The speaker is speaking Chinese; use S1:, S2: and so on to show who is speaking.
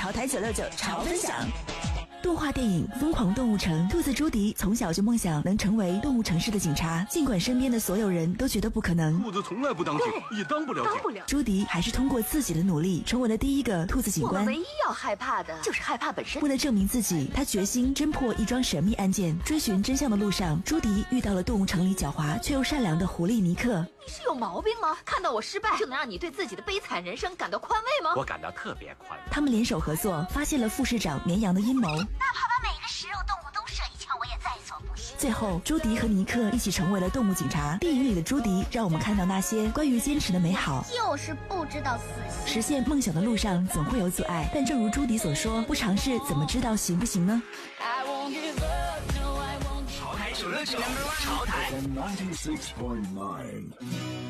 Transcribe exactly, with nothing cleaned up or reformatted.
S1: 潮台九六九潮分享。动画电影《疯狂动物城》，兔子朱迪从小就梦想能成为动物城市的警察，尽管身边的所有人都觉得不可能。
S2: 兔子从来不当警，也当不了警。
S1: 朱迪还是通过自己的努力，成为了第一个兔子警官。
S3: 我们唯一要害怕的就是害怕本身。
S1: 为了证明自己，他决心侦破一桩神秘案件。追寻真相的路上，朱迪遇到了动物城里狡猾却又善良的狐狸尼克。
S3: 你是有毛病吗？看到我失败就能让你对自己的悲惨人生感到宽慰吗？
S4: 我感到特别宽慰。
S1: 他们联手合作，发现了副市长绵羊的阴谋。
S5: 哪怕把每个食肉动物都射一枪，我也在所不惜。
S1: 最后，朱迪和尼克一起成为了动物警察。电影里的朱迪让我们看到那些关于坚持的美好，
S5: 就是不知道死心。
S1: 实现梦想的路上总会有阻碍，但正如朱迪所说，不尝试怎么知道行不行呢？
S4: 潮台九六九，潮台。